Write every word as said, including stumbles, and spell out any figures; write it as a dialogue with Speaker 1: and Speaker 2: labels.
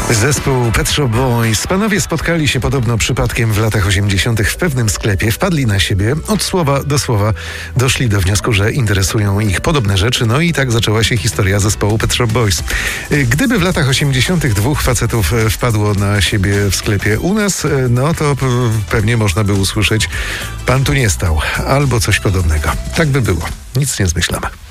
Speaker 1: Zespół Pet Shop Boys. Panowie spotkali się podobno przypadkiem w latach osiemdziesiątych w pewnym sklepie, wpadli na siebie, od słowa do słowa doszli do wniosku, że interesują ich podobne rzeczy, no i tak zaczęła się historia zespołu Pet Shop Boys. Gdyby w latach osiemdziesiątych dwóch facetów wpadło na siebie w sklepie u nas, no to pewnie można by usłyszeć: pan tu nie stał, albo coś podobnego. Tak by było. Nic nie zmyślamy.